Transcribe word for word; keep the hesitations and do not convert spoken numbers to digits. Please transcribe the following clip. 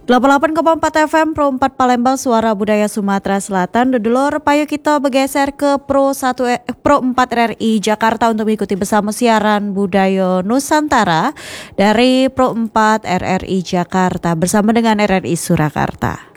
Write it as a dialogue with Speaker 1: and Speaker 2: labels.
Speaker 1: delapan puluh delapan koma empat F M Pro empat Palembang, Suara Budaya Sumatera Selatan. Dulur, payo kita bergeser ke Pro satu Pro empat R R I Jakarta untuk mengikuti bersama siaran budaya Nusantara dari Pro empat R R I Jakarta bersama dengan R R I Surakarta.